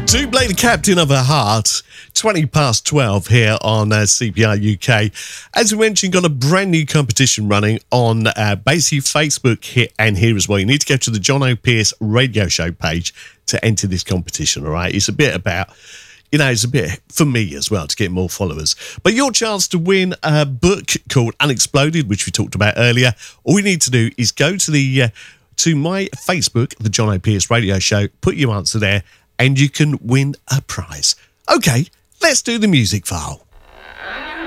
To play the captain of her heart, 20 past 12 here on CPR UK. As we mentioned, got a brand new competition running on basically Facebook here and here as well. You need to go to the John O'Pearce radio show page to enter this competition, all right? It's a bit about, it's a bit for me as well to get more followers. But your chance to win a book called Unexploded, which we talked about earlier, all you need to do is go to to my Facebook, the John O'Pearce radio show, put your answer there, and you can win a prize. Okay, let's do the music file.